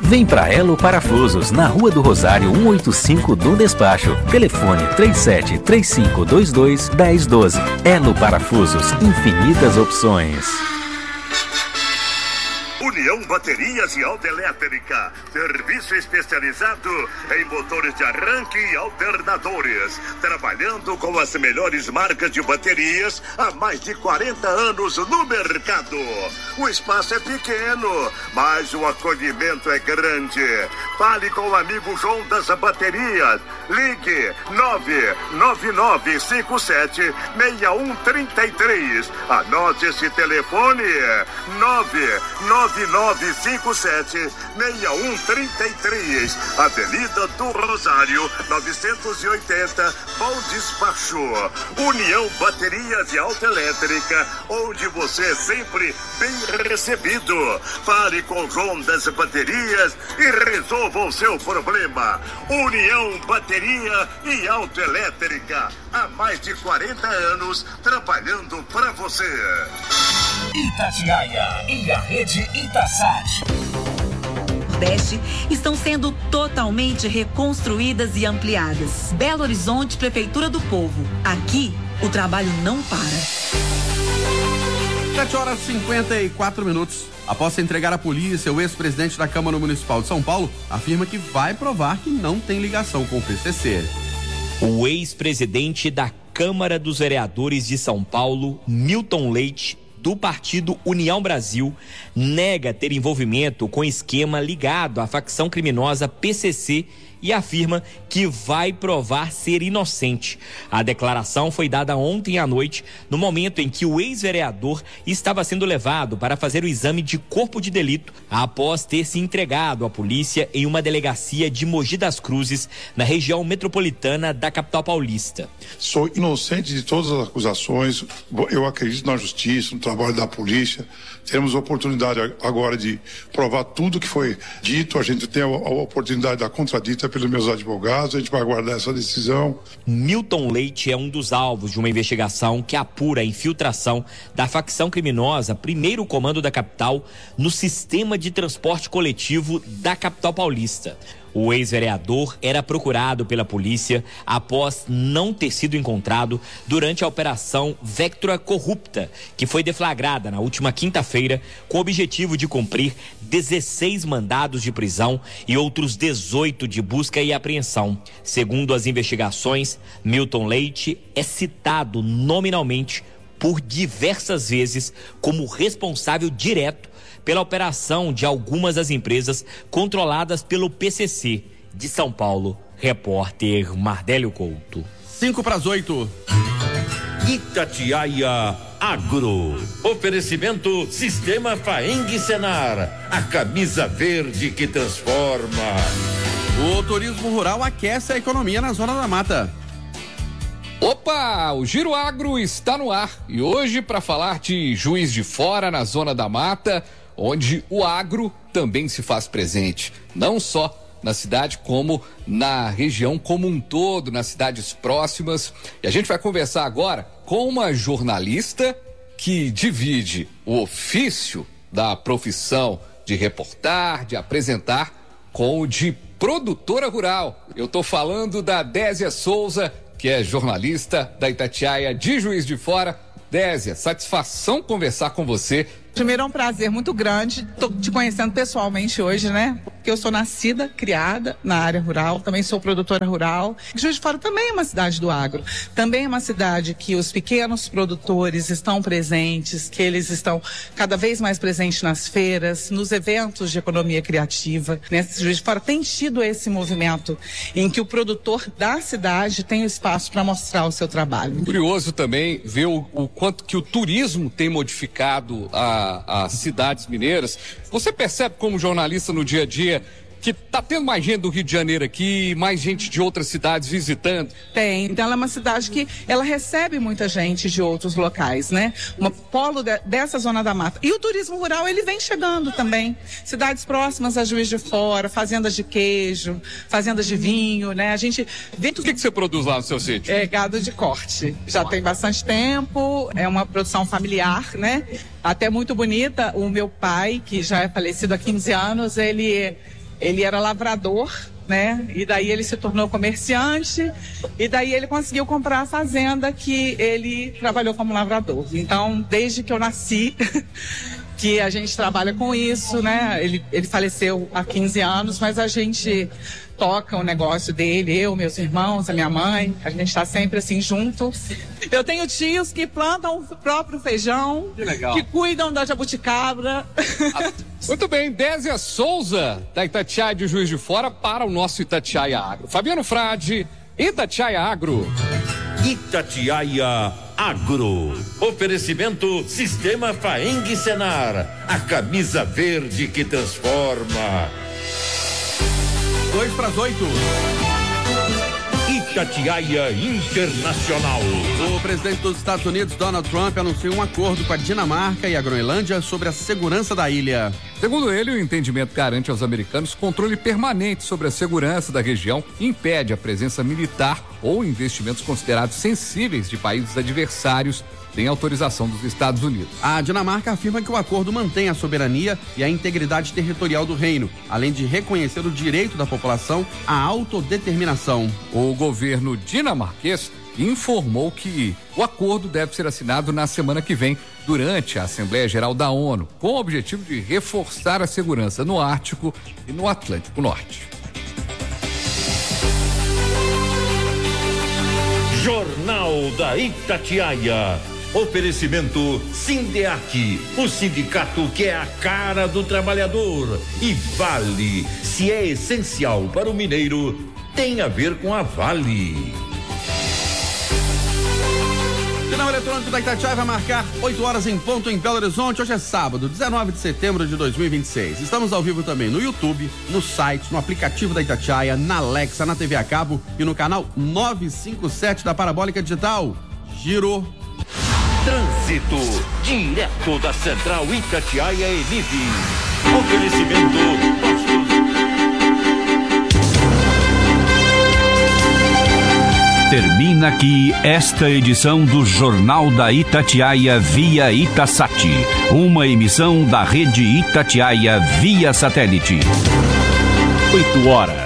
Vem pra Elo Parafusos, na Rua do Rosário 185 do Despacho. Telefone 3735221012. Elo Parafusos, infinitas opções. União Baterias e Autoelétrica, serviço especializado em motores de arranque e alternadores, trabalhando com as melhores marcas de baterias há mais de 40 anos no mercado. O espaço é pequeno, mas o acolhimento é grande. Fale com o amigo João das Baterias. Ligue 99957-6133. Anote esse telefone: 99957-6133. Avenida do Rosário 980, Bom Despacho. União Baterias e Autoelétrica, onde você é sempre bem recebido. Fale com João das Baterias e resolva o seu problema. União Bateria e Autoelétrica, há mais de 40 anos trabalhando para você. Itatiaia e a rede Itasat Nordeste estão sendo totalmente reconstruídas e ampliadas. Belo Horizonte, Prefeitura do Povo. Aqui, o trabalho não para. 7h54. Após entregar à polícia, o ex-presidente da Câmara Municipal de São Paulo afirma que vai provar que não tem ligação com o PCC. O ex-presidente da Câmara dos Vereadores de São Paulo, Milton Leite, do partido União Brasil, nega ter envolvimento com esquema ligado à facção criminosa PCC e afirma que vai provar ser inocente. A declaração foi dada ontem à noite, no momento em que o ex-vereador estava sendo levado para fazer o exame de corpo de delito após ter se entregado à polícia em uma delegacia de Mogi das Cruzes, na região metropolitana da capital paulista. Sou inocente de todas as acusações. Eu acredito na justiça, no trabalho da polícia. Temos a oportunidade agora de provar tudo que foi dito. A gente tem a oportunidade da contradita pelos meus advogados. A gente vai aguardar essa decisão. Milton Leite é um dos alvos de uma investigação que apura a infiltração da facção criminosa Primeiro Comando da Capital no sistema de transporte coletivo da capital paulista. O ex-vereador era procurado pela polícia após não ter sido encontrado durante a operação Vectra Corrupta, que foi deflagrada na última quinta-feira com o objetivo de cumprir 16 mandados de prisão e outros 18 de busca e apreensão. Segundo as investigações, Milton Leite é citado nominalmente por diversas vezes como responsável direto pela operação de algumas das empresas controladas pelo PCC de São Paulo. Repórter Mardélio Couto. 7:55. Itatiaia Agro. Oferecimento Sistema Faeng Senar. A camisa verde que transforma. O turismo rural aquece a economia na Zona da Mata. Opa, o Giro Agro está no ar. E hoje, para falar de Juiz de Fora, na Zona da Mata, onde o agro também se faz presente, não só na cidade, como na região como um todo, nas cidades próximas. E a gente vai conversar agora com uma jornalista que divide o ofício da profissão de reportar, de apresentar, com o de produtora rural. Eu estou falando da Désia Souza, que é jornalista da Itatiaia de Juiz de Fora. Désia, satisfação conversar com você. Primeiro, é um prazer muito grande. Estou te conhecendo pessoalmente hoje, né? Porque eu sou nascida, criada na área rural, também sou produtora rural. Juiz de Fora também é uma cidade do agro. Também é uma cidade que os pequenos produtores estão presentes, que eles estão cada vez mais presentes nas feiras, nos eventos de economia criativa. Nesse Juiz de Fora tem tido esse movimento em que o produtor da cidade tem espaço para mostrar o seu trabalho. Curioso também ver o quanto que o turismo tem modificado as cidades mineiras. Você percebe como jornalista no dia a dia que tá tendo mais gente do Rio de Janeiro aqui, mais gente de outras cidades visitando? Tem. Então ela é uma cidade que ela recebe muita gente de outros locais, né? Um polo dessa Zona da Mata. E o turismo rural, ele vem chegando também. Cidades próximas a Juiz de Fora, fazendas de queijo, fazendas de vinho, né? A gente vê... O que você produz lá no seu sítio? É gado de corte. Já tem bastante tempo, é uma produção familiar, né? Até muito bonita. O meu pai, que já é falecido há 15 anos, ele Ele era lavrador, né? E daí ele se tornou comerciante e daí ele conseguiu comprar a fazenda que ele trabalhou como lavrador. Então, desde que eu nasci, que a gente trabalha com isso, né? Ele faleceu há 15 anos, mas a gente toca o negócio dele, eu, meus irmãos, a minha mãe, a gente está sempre assim junto. Eu tenho tios que plantam o próprio feijão, que cuidam da jabuticabra. Muito bem, Désia Souza, da Itatiaia de Juiz de Fora, para o nosso Itatiaia Agro. Fabiano Frade, Itatiaia Agro. Itatiaia Agro. Oferecimento Sistema Faeng Senar. A camisa verde que transforma. 7:02. Itatiaia Internacional. O presidente dos Estados Unidos, Donald Trump, anunciou um acordo com a Dinamarca e a Groenlândia sobre a segurança da ilha. Segundo ele, o entendimento garante aos americanos controle permanente sobre a segurança da região e impede a presença militar ou investimentos considerados sensíveis de países adversários sem autorização dos Estados Unidos. A Dinamarca afirma que o acordo mantém a soberania e a integridade territorial do reino, além de reconhecer o direito da população à autodeterminação. O governo dinamarquês informou que o acordo deve ser assinado na semana que vem, durante a Assembleia Geral da ONU, com o objetivo de reforçar a segurança no Ártico e no Atlântico Norte. Jornal da Itatiaia. Oferecimento Sindeac, o sindicato que é a cara do trabalhador. E Vale, se é essencial para o mineiro, tem a ver com a Vale. Sinal eletrônico da Itatiaia vai marcar 8 horas em ponto em Belo Horizonte. Hoje é sábado, 19 de setembro de 2026. Estamos ao vivo também no YouTube, no site, no aplicativo da Itatiaia, na Alexa, na TV a cabo e no canal 957 da Parabólica Digital. Giro. Trânsito, direto da Central Itatiaia Enide. Oferecimento Postos. Termina aqui esta edição do Jornal da Itatiaia via Itasat, uma emissão da rede Itatiaia via satélite. 8 horas.